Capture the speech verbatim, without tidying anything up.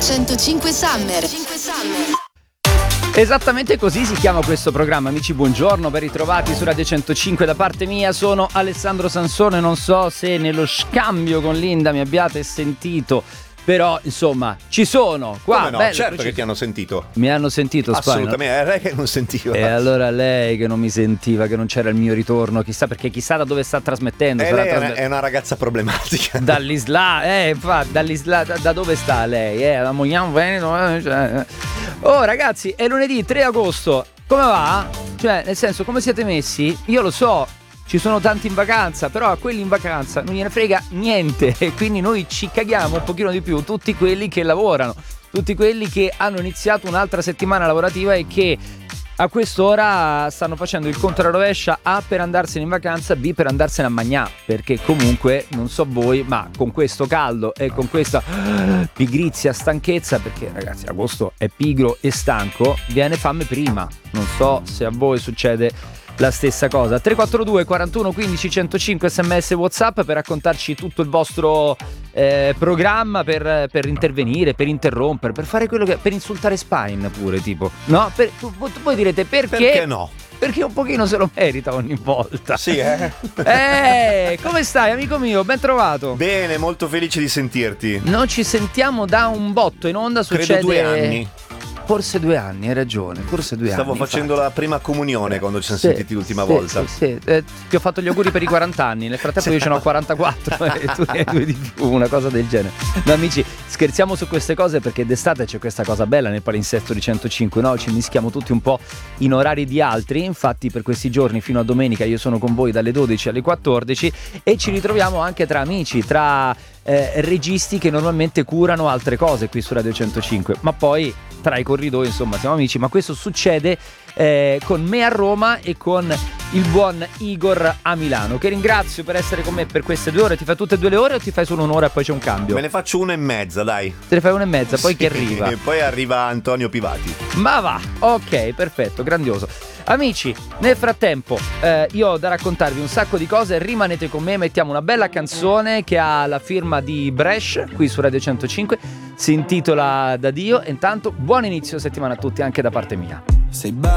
centocinque Summer. Esattamente così si chiama questo programma. Amici, buongiorno, ben ritrovati su Radio centocinque. Da parte mia sono Alessandro Sansone. Non so se nello scambio con Linda mi abbiate sentito, però insomma ci sono qua. Come no? Bello, certo preciso. Che ti hanno sentito. Mi hanno sentito, Spy, assolutamente, no? è lei che non sentiva. E allora lei che non mi sentiva, che non c'era il mio ritorno, chissà perché, chissà da dove sta trasmettendo. E Sarà lei trasmet- è una ragazza problematica. Dall'Isla, eh, infatti, dall'Isla, da, da dove sta lei? Eh, la Mogliano Veneto. Eh, cioè. Oh ragazzi, è lunedì tre agosto. Come va? Cioè, nel senso, come siete messi? Io lo so, ci sono tanti in vacanza, però a quelli in vacanza non gliene frega niente. E quindi noi ci caghiamo un pochino di più tutti quelli che lavorano, tutti quelli che hanno iniziato un'altra settimana lavorativa e che a quest'ora stanno facendo il conto alla rovescia: A per andarsene in vacanza, B per andarsene a magnà, perché comunque non so voi, ma con questo caldo e con questa pigrizia, stanchezza, perché ragazzi agosto è pigro e stanco, viene fame prima. Non so se a voi succede la stessa cosa. Tre quattro due quarantuno quindici centocinque sms WhatsApp per raccontarci tutto il vostro eh, programma, per, per intervenire, per interrompere, per fare quello che, per insultare Spine pure, tipo, no? Per, tu, voi direte perché? Perché no? Perché un pochino se lo merita ogni volta. Sì, eh? Eh, come stai, amico mio? Ben trovato. Bene, molto felice di sentirti. Non ci sentiamo da un botto, in onda succede... Credo due anni. Forse due anni, hai ragione, forse due Stavo anni. Stavo facendo infatti. la prima comunione quando ci siamo sì, sentiti l'ultima sì, volta. Sì, sì. Eh, ti ho fatto gli auguri per i quaranta anni, nel frattempo io ce ne ho quarantaquattro e tu ne hai due di più, una cosa del genere. No amici, scherziamo su queste cose perché d'estate c'è questa cosa bella nel palinsesto di centocinque, no? Ci mischiamo tutti un po' in orari di altri, infatti per questi giorni fino a domenica io sono con voi dalle dodici alle quattordici e ci ritroviamo anche tra amici, tra eh, registi che normalmente curano altre cose qui su Radio centocinque, ma poi tra i corridoi insomma siamo amici, ma questo succede eh, con me a Roma e con il buon Igor a Milano, che ringrazio per essere con me per queste due ore. Ti fai tutte e due le ore o ti fai solo un'ora e poi c'è un cambio? Me ne faccio una e mezza, dai. Te ne fai una e mezza, poi sì, che arriva? E poi arriva Antonio Pivati. Ma va, ok, perfetto, grandioso. Amici, nel frattempo eh, io ho da raccontarvi un sacco di cose, rimanete con me, mettiamo una bella canzone che ha la firma di Bresh qui su Radio centocinque, si intitola Da Dio, e intanto buon inizio settimana a tutti anche da parte mia. Sei